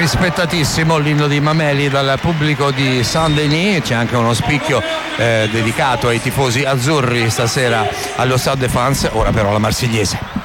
rispettatissimo l'inno di Mameli dal pubblico di Saint-Denis. C'è anche uno spicchio dedicato ai tifosi azzurri stasera allo Stade de France. Ora però la Marsigliese.